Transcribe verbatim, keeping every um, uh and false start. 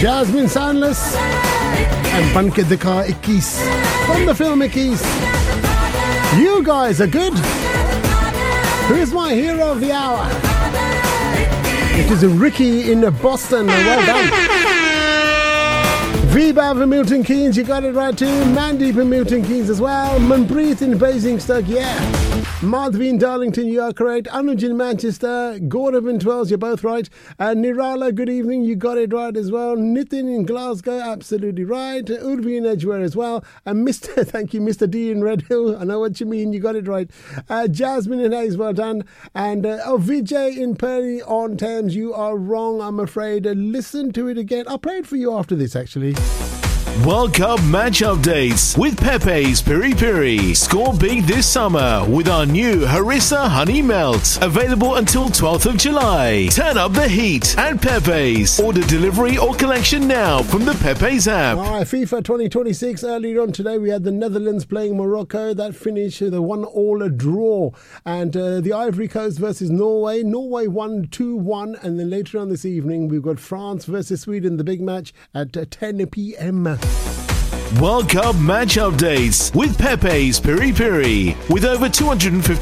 Jasmine Sandless and Banke Dikha twenty-one from the film twenty-one. You guys are good. Who is my hero of the hour? It is Ricky in Boston. Well done. Vibhav from Milton Keynes, you got it right too. Mandeep in Milton Keynes as well. Manpreet in Basingstoke, yeah. Madhvi in Darlington, you are correct. Anuj in Manchester. Gaurav in Twells, you're both right. And Nirala, good evening, you got it right as well. Nitin in Glasgow, absolutely right. Urvi in Edgware as well. And Mister thank you, Mister D in Redhill, I know what you mean, you got it right. Uh, Jasmine in Hayes, well done. And uh, oh, Vijay in Perry on Thames, you are wrong, I'm afraid. Uh, listen to it again. I'll play it for you after this, actually. World Cup match updates with Pepe's Piri Piri. Score big this summer with our new Harissa Honey Melt. Available until twelfth of July. Turn up the heat at Pepe's. Order delivery or collection now from the Pepe's app. All right, FIFA twenty twenty-six. Earlier on today, we had the Netherlands playing Morocco. That finished the one-all draw. And uh, the Ivory Coast versus Norway. Norway won two one. And then later on this evening, we've got France versus Sweden, the big match at uh, ten p.m. World Cup match updates with Pepe's Piri Piri. With over two hundred fifty